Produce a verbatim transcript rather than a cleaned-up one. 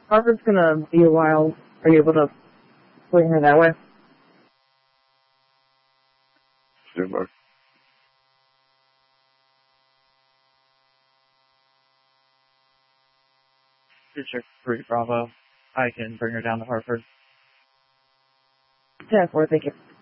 Harvard's gonna be a while. Are you able to bring her that way? Super. District three Bravo. I can bring her down to Hartford. ten four, thank you.